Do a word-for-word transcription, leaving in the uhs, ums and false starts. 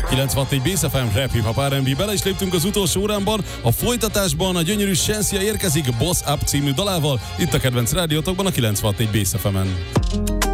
kilencvenhat négy Bass ef em Rap Hip Hop er and bé. Bele is léptünk az utolsó órámban. A folytatásban a gyönyörű Shensia érkezik Boss Up című dalával. Itt a kedvenc rádiótokban a kilencvenhat négy Bass ef emen.